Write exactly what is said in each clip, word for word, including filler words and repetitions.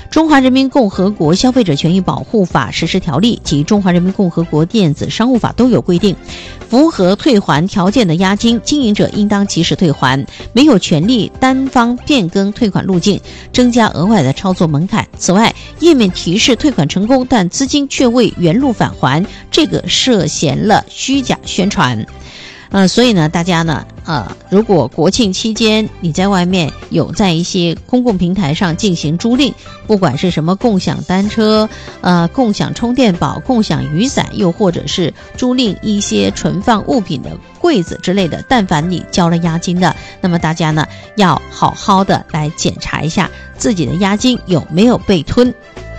中华人民共和国消费者权益保护法实施条例及中华人民共和国电子商务法都有规定，符合退还条件的押金，经营者应当及时退还，没有权利单方变更退款路径，增加额外的操作门槛。此外，页面提示退款成功，但资金却未原路返还，这个涉嫌了虚假宣传。呃，所以呢，大家呢，呃，如果国庆期间你在外面有在一些公共平台上进行租赁，不管是什么共享单车、呃，共享充电宝、共享雨伞，又或者是租赁一些存放物品的柜子之类的，但凡你交了押金的，那么大家呢要好好的来检查一下自己的押金有没有被吞。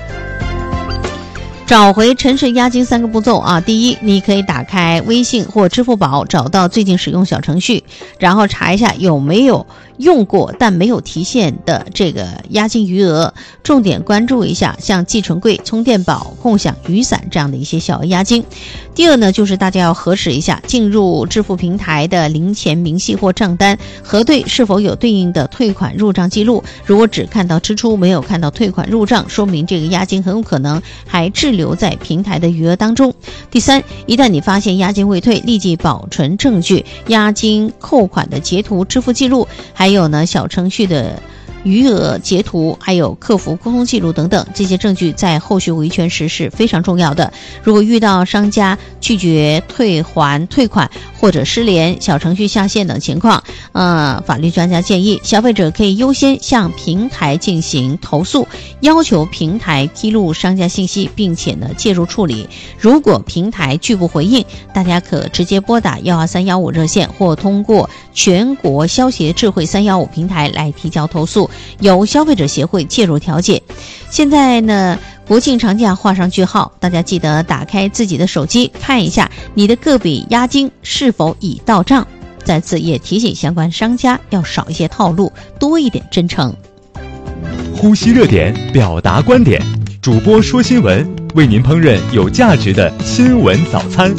找回城市押金三个步骤啊，第一，你可以打开微信或支付宝，找到最近使用小程序，然后查一下有没有用过但没有提现的这个押金余额，重点关注一下像寄存柜、充电宝、共享雨伞这样的一些小额押金。第二呢，就是大家要核实一下进入支付平台的零钱明细或账单，核对是否有对应的退款入账记录，如果只看到支出没有看到退款入账，说明这个押金很有可能还滞留在平台的余额当中。第三，一旦你发现押金未退，立即保存证据，押金扣款的截图、支付记录，还有呢小程序的余额截图，还有客服沟通记录等等，这些证据在后续维权时是非常重要的。如果遇到商家拒绝退还退款或者失联、小程序下线等情况，呃，法律专家建议消费者可以优先向平台进行投诉，要求平台披露商家信息，并且呢介入处理。如果平台拒不回应，大家可直接拨打一二三一五热线，或通过全国消协智慧三一五平台来提交投诉，由消费者协会介入调解。现在呢，国庆长假画上句号，大家记得打开自己的手机看一下你的各笔押金是否已到账。再次也提醒相关商家要少一些套路，多一点真诚。 呼吸热点，表达观点，主播说新闻，为您烹饪有价值的新闻早餐。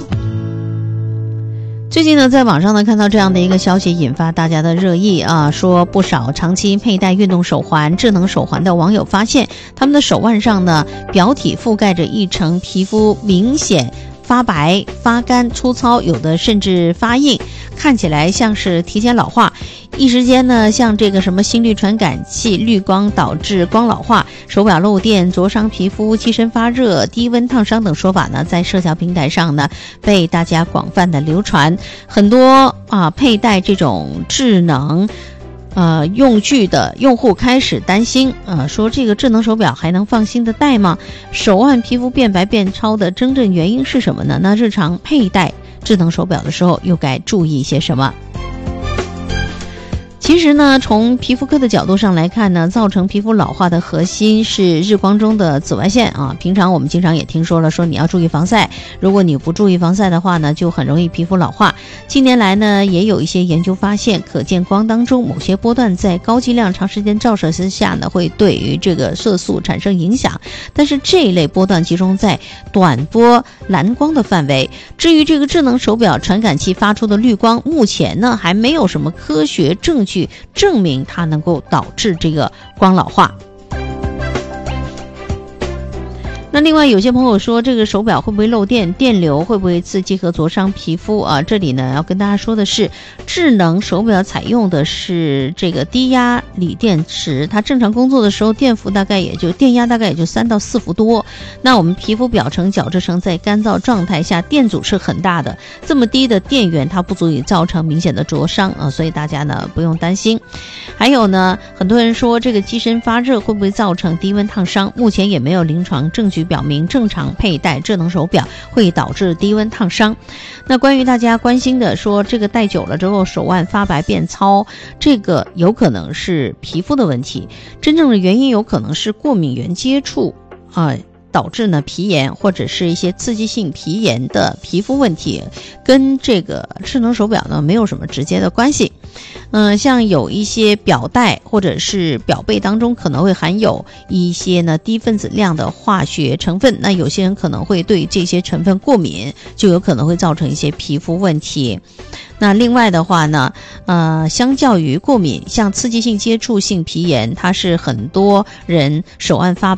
最近呢，在网上呢看到这样的一个消息，引发大家的热议啊，说不少长期佩戴运动手环、智能手环的网友发现，他们的手腕上呢表体覆盖着一层皮肤，明显发白、发干、粗糙，有的甚至发硬，看起来像是提前老化。一时间呢，像这个什么心率传感器、绿光导致光老化、手表漏电、灼伤皮肤、机身发热、低温烫伤等说法呢，在社交平台上呢被大家广泛的流传。很多啊佩戴这种智能呃，用具的用户开始担心，呃，说这个智能手表还能放心的戴吗？手腕皮肤变白变糙的真正原因是什么呢？那日常佩戴智能手表的时候又该注意些什么？其实呢，从皮肤科的角度上来看呢，造成皮肤老化的核心是日光中的紫外线啊。平常我们经常也听说了，说你要注意防晒，如果你不注意防晒的话呢，就很容易皮肤老化。近年来呢，也有一些研究发现，可见光当中某些波段在高剂量长时间照射之下呢，会对于这个色素产生影响。但是这一类波段集中在短波蓝光的范围。至于这个智能手表传感器发出的绿光，目前呢还没有什么科学证据证明它能够导致这个光老化。那另外有些朋友说，这个手表会不会漏电，电流会不会刺激和灼伤皮肤啊？这里呢要跟大家说的是，智能手表采用的是这个低压锂电池，它正常工作的时候电伏大概也就电压大概也就三到四伏多。那我们皮肤表层角质层在干燥状态下电阻是很大的，这么低的电源它不足以造成明显的灼伤啊，所以大家呢不用担心。还有呢，很多人说这个机身发热会不会造成低温烫伤？目前也没有临床证据表明正常佩戴智能手表会导致低温烫伤。那关于大家关心的说这个戴久了之后手腕发白变糙，这个有可能是皮肤的问题，真正的原因有可能是过敏原接触啊、呃导致呢皮炎或者是一些刺激性皮炎的皮肤问题，跟这个智能手表呢没有什么直接的关系。嗯、呃，像有一些表带或者是表背当中可能会含有一些呢低分子量的化学成分，那有些人可能会对这些成分过敏，就有可能会造成一些皮肤问题。那另外的话呢，呃，相较于过敏，像刺激性接触性皮炎，它是很多人手腕发